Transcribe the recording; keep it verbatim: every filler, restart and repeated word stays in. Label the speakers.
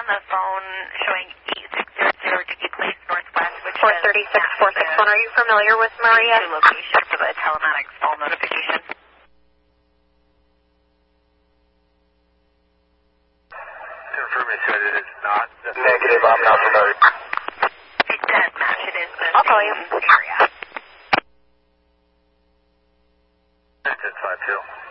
Speaker 1: on the phone showing eight six zero zero Dickey Place Northwest, which
Speaker 2: four three six four six one. Are you familiar with Maria?
Speaker 1: Two locations of a telematics phone notification.
Speaker 3: Confirm it said it is not.
Speaker 4: Negative, I'm not familiar.
Speaker 1: It does match. It is the
Speaker 2: I'll call you.
Speaker 1: same area.
Speaker 3: ten five two.